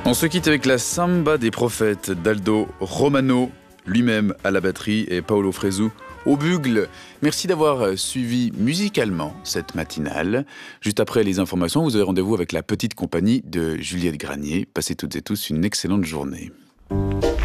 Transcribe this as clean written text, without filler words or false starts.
On se quitte avec la Samba des prophètes d'Aldo Romano, lui-même à la batterie, et Paolo Fresu au bugle. Merci d'avoir suivi musicalement cette matinale. Juste après les informations, vous avez rendez-vous avec la petite compagnie de Juliette Granier. Passez toutes et tous une excellente journée.